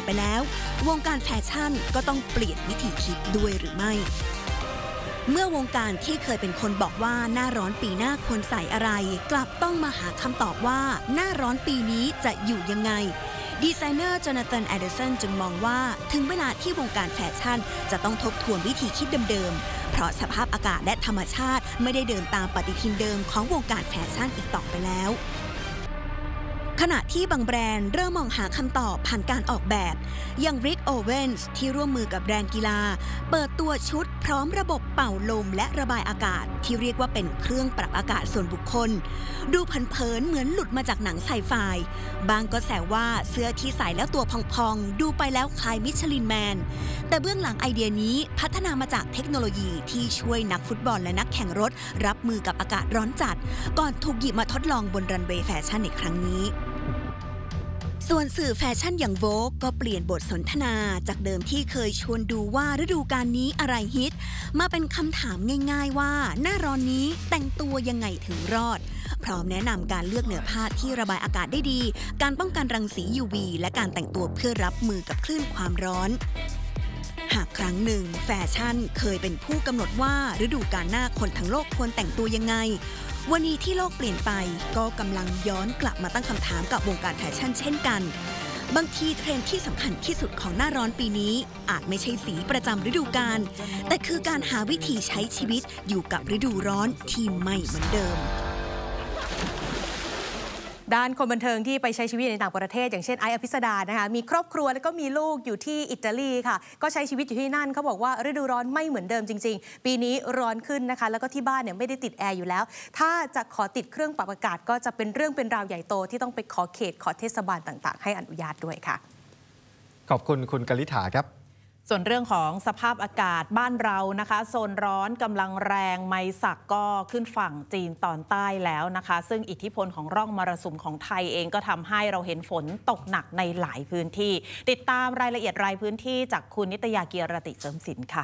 ไปแล้ววงการแฟชั่นก็ต้องเปลี่ยนวิธีคิดด้วยหรือไม่เมื่อวงการที่เคยเป็นคนบอกว่าหน้าร้อนปีหน้าควรใส่อะไรกลับต้องมาหาคำตอบว่าหน้าร้อนปีนี้จะอยู่ยังไงดีไซเนอร์โจนาธาน แอนเดอร์สันจึงมองว่าถึงเวลาที่วงการแฟชั่นจะต้องทบทวนวิธีคิดเดิมๆเพราะสภาพอากาศและธรรมชาติไม่ได้เดินตามปฏิทินเดิมของวงการแฟชั่นอีกต่อไปแล้วขณะที่บางแบรนด์เริ่มมองหาคำตอบผ่านการออกแบบอย่าง Rick Owens ที่ร่วมมือกับแบรนด์กีฬาเปิดตัวชุดพร้อมระบบเป่าลมและระบายอากาศที่เรียกว่าเป็นเครื่องปรับอากาศส่วนบุคคลดูเผินๆเหมือนหลุดมาจากหนังไซไฟบางก็แซวว่าเสื้อที่ใส่แล้วตัวพองๆดูไปแล้วคล้ายมิชลินแมนแต่เบื้องหลังไอเดียนี้พัฒนามาจากเทคโนโลยีที่ช่วยนักฟุตบอลและนักแข่งรถรับมือกับอากาศร้อนจัดก่อนถูกหยิบมาทดลองบนรันเวย์แฟชั่นในครั้งนี้ส่วนสื่อแฟชั่นอย่าง Vogue ก็เปลี่ยนบทสนทนาจากเดิมที่เคยชวนดูว่าฤดูกาลนี้อะไรฮิตมาเป็นคำถามง่ายๆว่าหน้าร้อนนี้แต่งตัวยังไงถึงรอดพร้อมแนะนำการเลือกเนื้อผ้าที่ระบายอากาศได้ดีการป้องกันรังสี UV และการแต่งตัวเพื่อรับมือกับคลื่นความร้อนหากครั้งหนึ่งแฟชั่นเคยเป็นผู้กำหนดว่าฤดูกาลหน้าคนทั้งโลกควรแต่งตัวยังไงวันนี้ที่โลกเปลี่ยนไปก็กำลังย้อนกลับมาตั้งคำถามกับวงการแฟชั่นเช่นกันบางทีเทรนด์ที่สำคัญที่สุดของหน้าร้อนปีนี้อาจไม่ใช่สีประจำฤดูกาลแต่คือการหาวิธีใช้ชีวิตอยู่กับฤดูร้อนที่ไม่เหมือนเดิมด้านคนบันเทิงที่ไปใช้ชีวิตในต่างประเทศอย่างเช่นไอซ์ อภิสดานะคะมีครอบครัวแล้วก็มีลูกอยู่ที่อิตาลีค่ะก็ใช้ชีวิตอยู่ที่นั่นเขาบอกว่าฤดูร้อนไม่เหมือนเดิมจริงๆปีนี้ร้อนขึ้นนะคะแล้วก็ที่บ้านเนี่ยไม่ได้ติดแอร์อยู่แล้วถ้าจะขอติดเครื่องปรับอากาศก็จะเป็นเรื่องเป็นราวใหญ่โตที่ต้องไปขอเขตขอเทศบาลต่างๆให้อนุญาตด้วยค่ะขอบคุณคุณกลิษฐาครับส่วนเรื่องของสภาพอากาศบ้านเรานะคะโซนร้อนกำลังแรงไมศักก็ขึ้นฝั่งจีนตอนใต้แล้วนะคะซึ่งอิทธิพลของร่องมรสุมของไทยเองก็ทำให้เราเห็นฝนตกหนักในหลายพื้นที่ติดตามรายละเอียดรายพื้นที่จากคุณนิตยาเกียรติเสริมสินค่ะ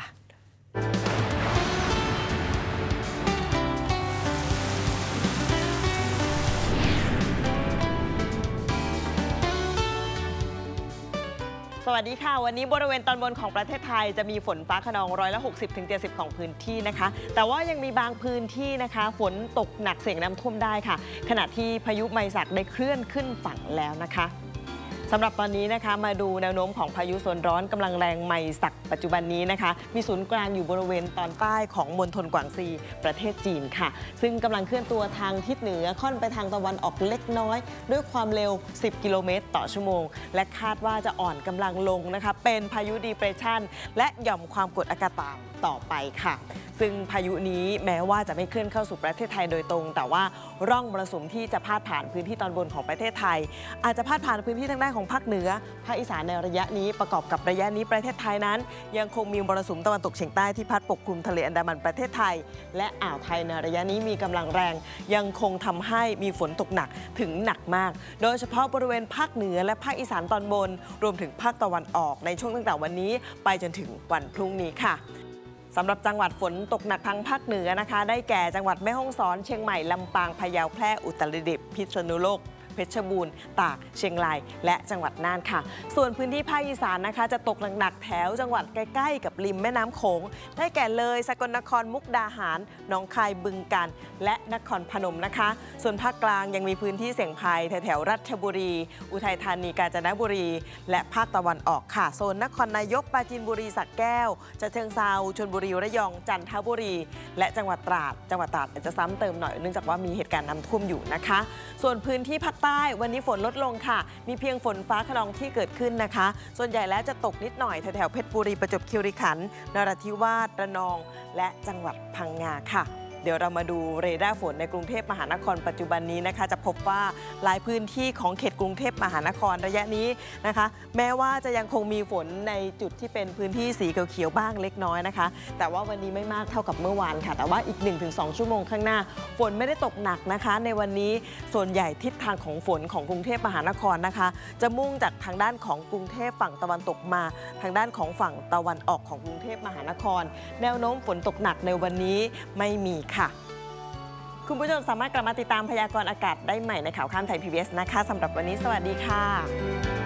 สวัสดีค่ะวันนี้บริเวณตอนบนของประเทศไทยจะมีฝนฟ้าคะนอง60-70%ของพื้นที่นะคะแต่ว่ายังมีบางพื้นที่นะคะฝนตกหนักเสี่ยงน้ำท่วมได้ค่ะขณะที่พายุไมศักได้เคลื่อนขึ้นฝั่งแล้วนะคะสำหรับตอนนี้นะคะมาดูแนวโน้มของพายุโซนร้อนกำลังแรงไมศักปัจจุบันนี้นะคะมีศูนย์กลางอยู่บริเวณตอนใต้ของมณฑลกวางซีประเทศจีนค่ะซึ่งกำลังเคลื่อนตัวทางทิศเหนือค่อนไปทางตะวันออกเล็กน้อยด้วยความเร็ว10กิโลเมตรต่อชั่วโมงและคาดว่าจะอ่อนกำลังลงนะคะเป็นพายุดีเพรสชันและหย่อมความกดอากาศต่ำต่อไปค่ะซึ่งพายุนี้แม้ว่าจะไม่เคลื่อนเข้าสู่ประเทศไทยโดยตรงแต่ว่าร่องมรสุมที่จะพาดผ่านพื้นที่ตอนบนของประเทศไทยอาจจะพาดผ่านพื้นที่ทางด้านของภาคเหนือภาคอีสานในระยะนี้ประกอบกับระยะนี้ประเทศไทยนั้นยังคงมีมรสุมตะวันตกเฉียงใต้ที่พัดปกคลุมทะเลอันดามันประเทศไทยและอ่าวไทยในระยะนี้มีกำลังแรงยังคงทำให้มีฝนตกหนักถึงหนักมากโดยเฉพาะบริเวณภาคเหนือและภาคอีสานตอนบนรวมถึงภาคตะวันออกในช่วงตั้งแต่วันนี้ไปจนถึงวันพรุ่งนี้ค่ะสำหรับจังหวัดฝนตกหนักทางภาคเหนือนะคะได้แก่จังหวัดแม่ฮ่องสอนเชียงใหม่ลำปางพะเยาแพร่อุตรดิตถ์พิษณุโลกเพชรบูรณ์ตากเชียงรายและจังหวัดน่านค่ะส่วนพื้นที่ภาคอีสานนะคะจะตกหนักๆแถวจังหวัดใกล้ๆกับริมแม่น้ำโขงได้แก่เลยสกลนครมุกดาหารหนองคายบึงกาฬและนครพนมนะคะส่วนภาคกลางยังมีพื้นที่เสี่ยงภัยแถวๆราชบุรีอุทัยธานีกาญจนบุรีและภาคตะวันออกค่ะโซนนครนายกปราจีนบุรีสระแก้วฉะเชิงเทราชลบุรีระยองจันทบุรีและจังหวัดตราดอาจจะซ้ำเติมหน่อยเนื่องจากว่ามีเหตุการณ์น้ำท่วมอยู่นะคะส่วนพื้นที่ภาคใต้วันนี้ฝนลดลงค่ะมีเพียงฝนฟ้าคะนองที่เกิดขึ้นนะคะส่วนใหญ่แล้วจะตกนิดหน่อยแถวเพชรบุรีประจวบคีรีขันธ์นราธิวาสระนองและจังหวัดพังงาค่ะเดี๋ยวเรามาดูเรดาร์ฝนในกรุงเทพมหานครปัจจุบันนี้นะคะจะพบว่าหลายพื้นที่ของเขตกรุงเทพมหานครระยะนี้นะคะแม้ว่าจะยังคงมีฝนในจุดที่เป็นพื้นที่สีเขียวๆบ้างเล็กน้อยนะคะแต่ว่าวันนี้ไม่มากเท่ากับเมื่อวานค่ะแต่ว่าอีก 1-2 ชั่วโมงข้างหน้าฝนไม่ได้ตกหนักนะคะในวันนี้ส่วนใหญ่ทิศทางของฝนของกรุงเทพมหานครนะคะจะมุ่งจากทางด้านของกรุงเทพฝั่งตะวันตกมาทางด้านของฝั่งตะวันออกของกรุงเทพมหานครแนวโน้มฝนตกหนักในวันนี้ไม่มีค่ะคุณผู้ชมสามารถกลับมาติดตามพยากรณ์อากาศได้ใหม่ในข่าวข้ามไทย PBS นะคะสำหรับวันนี้สวัสดีค่ะ